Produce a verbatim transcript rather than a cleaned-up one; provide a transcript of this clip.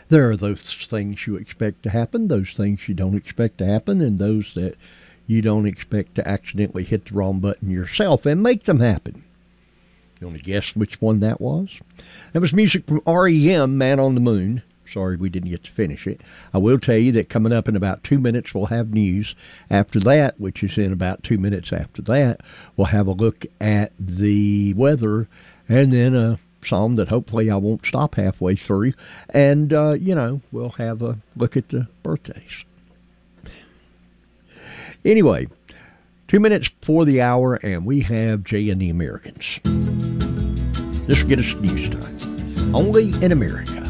There are those things you expect to happen, those things you don't expect to happen, and those that you don't expect to accidentally hit the wrong button yourself and make them happen. You want to guess which one that was? That was music from R E M, Man on the Moon. Sorry we didn't get to finish it. I will tell you that coming up in about two minutes we'll have news. After that, which is in about two minutes after that, we'll have a look at the weather and then a song that hopefully I won't stop halfway through. And, uh, you know, we'll have a look at the birthdays. Anyway, two minutes before the hour and we have Jay and the Americans. This will get us news time. Only in America.